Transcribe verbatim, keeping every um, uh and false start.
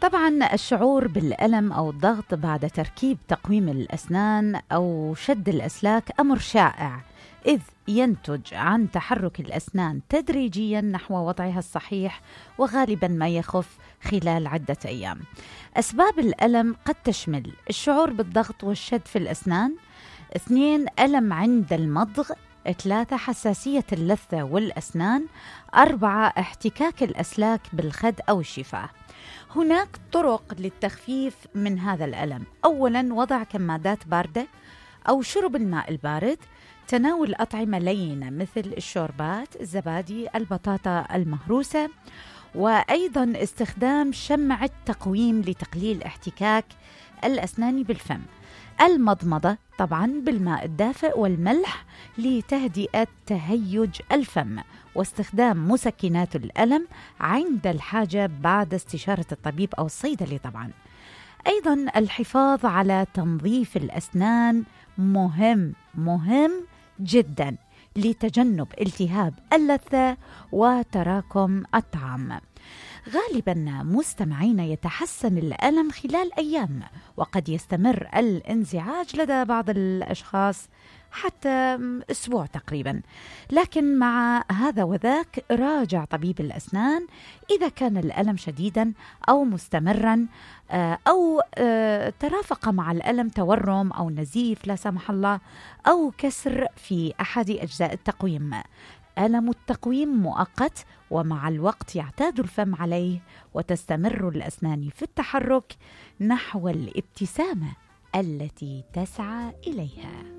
طبعا الشعور بالألم أو الضغط بعد تركيب تقويم الأسنان أو شد الأسلاك أمر شائع، إذ ينتج عن تحرك الأسنان تدريجيا نحو وضعها الصحيح، وغالبا ما يخف خلال عدة أيام. أسباب الألم قد تشمل الشعور بالضغط والشد في الأسنان، اثنين ألم عند المضغ، ثلاثة حساسية اللثة والأسنان، أربعة احتكاك الأسلاك بالخد أو الشفاه. هناك طرق للتخفيف من هذا الألم. أولا وضع كمادات باردة أو شرب الماء البارد، تناول أطعمة لينة مثل الشوربات، الزبادي، البطاطا المهروسة، وأيضا استخدام شمع التقويم لتقليل احتكاك الأسنان بالفم. المضمضة طبعا بالماء الدافئ والملح لتهدئة تهيج الفم، واستخدام مسكنات الألم عند الحاجة بعد استشارة الطبيب أو الصيدلي. طبعا أيضا الحفاظ على تنظيف الأسنان مهم مهم جدا لتجنب التهاب اللثة وتراكم الطعام. غالبا مستمعين يتحسن الألم خلال أيام، وقد يستمر الانزعاج لدى بعض الأشخاص حتى أسبوع تقريبا، لكن مع هذا وذاك راجع طبيب الأسنان إذا كان الألم شديدا أو مستمرا، أو ترافق مع الألم تورم أو نزيف لا سمح الله، أو كسر في أحد أجزاء التقويم. ألم التقويم مؤقت، ومع الوقت يعتاد الفم عليه وتستمر الأسنان في التحرك نحو الابتسامة التي تسعى إليها.